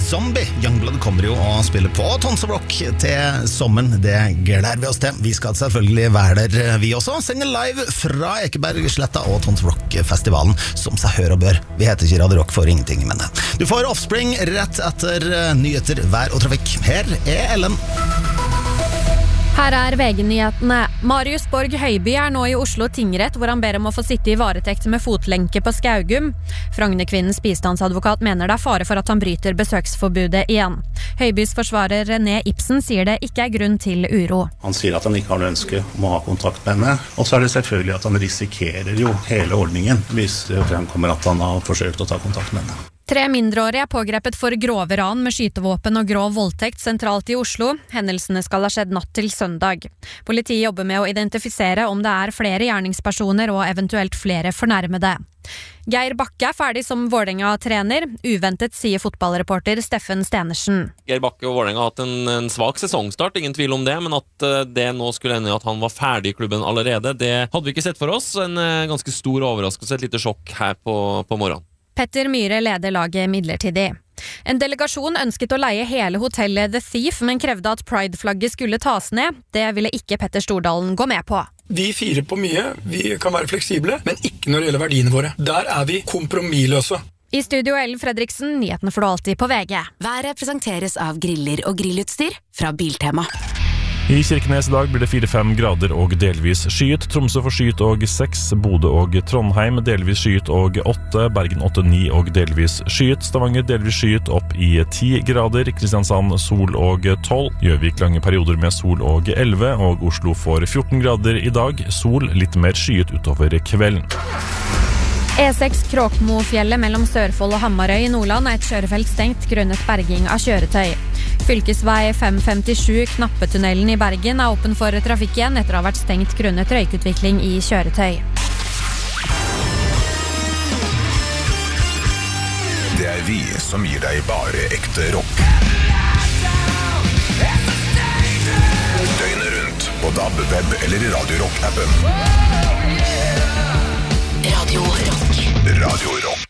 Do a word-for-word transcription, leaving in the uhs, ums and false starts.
Zombie. Youngblood kommer jo å spille på Tons of Rock til sommeren. Det gleder vi oss til. Vi skal selvfølgelig være der vi også. Sende live fra Ekebergsletta og Tons of Rock-festivalen, som seg hør og bør. Vi heter ikke Radio Rock for ingenting, men du får Offspring rett etter nyheter, vær og trafikk. Her er Ellen. Her er V G-nyhetene. Marius Borg Høiby er nå i Oslo tingrett, hvor han ber om å få sitte i varetekt med fotlenke på Skaugum. Frognerkvinnens bistandsadvokat mener det er fare for at han bryter besøksforbudet igjen. Høibys forsvarer René Ibsen sier det ikke er grunn til uro. Han sier at han ikke har noe ønske om å ha kontakt med henne, og så er det selvfølgelig at han risikerer jo hele ordningen hvis det fremkommer at han har forsøkt å ta kontakt med henne. Tre mindreårige er pågrepet for grove ran med skytevåpen og grov voldtekt sentralt i Oslo. Hendelsene skal ha skjedd natt til søndag. Politiet jobber med å identifisere om det er flere gjerningspersoner og eventuelt flere fornærmede. Geir Bakke er ferdig som Vålerenga-trener. Uventet, sier fotballreporter Steffen Stenersen. Geir Bakke og Vålerenga har hatt en, en svak sesongstart, ingen tvil om det, men at uh, det nå skulle ende i at han var ferdig i klubben allerede, det hadde vi ikke sett for oss. En uh, ganske stor overraskelse, et lite sjokk her på, på morgenen. Petter Myhre leder laget midlertidig. En delegasjon ønsket å leie hele hotellet The Thief, men krevde at Pride-flagget skulle tas ned. Det ville ikke Petter Stordalen gå med på. Vi firer på mye, vi kan være fleksible, men ikke når det gjelder verdiene våre. Der er vi kompromissløse. I studio Ellen Fredriksen, nyhetene får du alltid på V G. Været presenteres av griller og grillutstyr fra Biltema. I Kirkenes i dag blir det fire til fem grader og delvis skyet. Tromsø får skyet og seks, Bodø og Trondheim delvis skyet og åtte, Bergen åtte til ni og delvis skyet, Stavanger delvis skyet opp i ti grader, Kristiansand sol og tolv, Gjøvik lange perioder med sol og elleve, og Oslo får fjorten grader i dag, sol litt mer skyet utover kvelden. E seks Kråkmofjellet mellom Sørfold og Hamarøy i Nordland er et kjørefelt stengt grunnet berging av kjøretøy. Fylkesvei fem femtisju Knappetunnelen i Bergen er åpen for trafikk igjen etter å ha vært stengt grunnet røykutvikling i kjøretøy. Det er vi som gir deg bare ekte rock. Døgnet rundt på D A B, web eller i Radio Rock-appen. Radio Rock. Radio Rock.